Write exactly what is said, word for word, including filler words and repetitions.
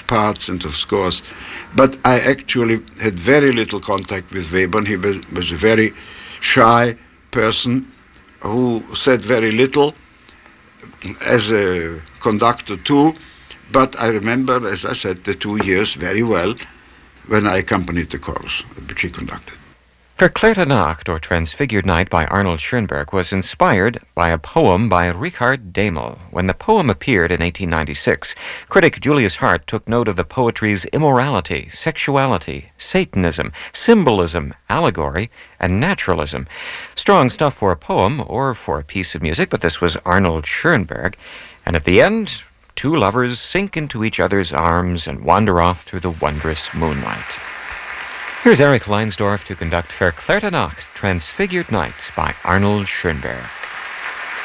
parts and of scores. But I actually had very little contact with Webern. He was, was a very shy person who said very little, as a conductor too. But I remember, as I said, the two years very well when I accompanied the chorus, which he conducted. Verklärte Nacht, or Transfigured Night by Arnold Schoenberg, was inspired by a poem by Richard Demel. When the poem appeared in eighteen ninety-six, critic Julius Hart took note of the poetry's immorality, sexuality, Satanism, symbolism, allegory, and naturalism. Strong stuff for a poem or for a piece of music, but this was Arnold Schoenberg. And at the end, two lovers sink into each other's arms and wander off through the wondrous moonlight. Here's Eric Leinsdorf to conduct Verklärte Nacht, Transfigured Night by Arnold Schoenberg.